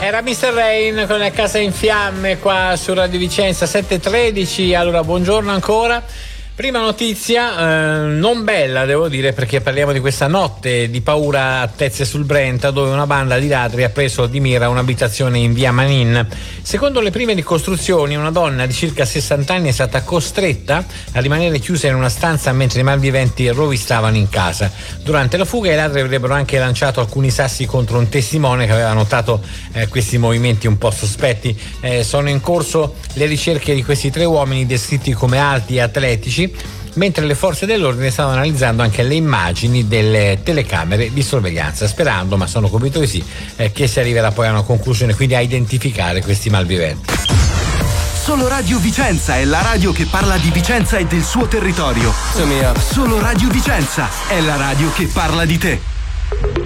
Era Mr. Rain con la casa in fiamme qua su Radio Vicenza 7:13. Allora, buongiorno ancora. Prima notizia, non bella devo dire, perché parliamo di questa notte di paura a Tezze sul Brenta, dove una banda di ladri ha preso di mira un'abitazione in via Manin. Secondo le prime ricostruzioni, una donna di circa 60 anni è stata costretta a rimanere chiusa in una stanza mentre i malviventi rovistavano in casa. Durante la fuga i ladri avrebbero anche lanciato alcuni sassi contro un testimone che aveva notato questi movimenti un po' sospetti. Sono in corso le ricerche di questi 3 uomini descritti come alti e atletici, mentre le forze dell'ordine stanno analizzando anche le immagini delle telecamere di sorveglianza, sperando, ma sono convinto di sì, che si arriverà poi a una conclusione, quindi a identificare questi malviventi. Solo Radio Vicenza è la radio che parla di Vicenza e del suo territorio. Solo Radio Vicenza è la radio che parla di te.